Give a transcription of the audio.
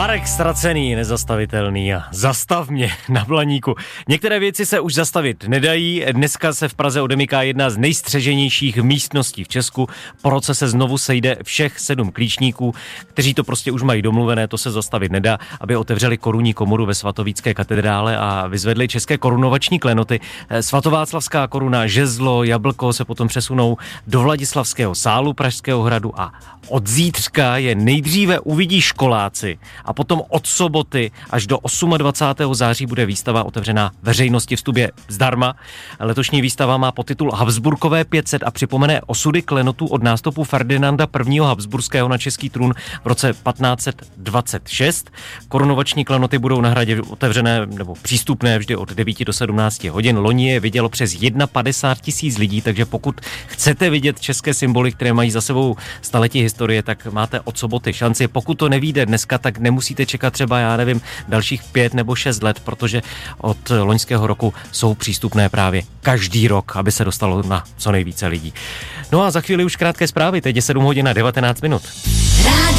Marek Ztracený, nezastavitelný a zastav mě na Blaníku. Některé věci se už zastavit nedají. Dneska se v Praze odemyká jedna z nejstřeženějších místností v Česku. Po roce se znovu sejde všech 7 klíčníků, kteří to prostě už mají domluvené, to se zastavit nedá, aby otevřeli korunní komoru ve Svatovícké katedrále a vyzvedli české korunovační klenoty. Svatováclavská koruna, žezlo, jablko se potom přesunou do Vladislavského sálu Pražského hradu a od zítřka je nejdříve uvidí školáci a potom od soboty až do 28. září bude výstava otevřená veřejnosti, vstup je zdarma. Letošní výstava má podtitul Habsburkové 500 a připomene osudy klenotů od nástupu Ferdinanda I. Habsburského na český trůn v roce 1526. Korunovační klenoty budou na hradě otevřené nebo přístupné vždy od 9 do 17 hodin. Loni je vidělo přes 51 000 lidí, takže pokud chcete vidět české symboly, které mají za sebou staletí historie, tak máte od soboty šanci. Pokud to nevyjde dneska, tak nemusíte čekat třeba, dalších 5 nebo 6 let, protože od loňského roku jsou přístupné právě každý rok, aby se dostalo na co nejvíce lidí. No a za chvíli už krátké zprávy, teď je 7 hodin a 19 minut.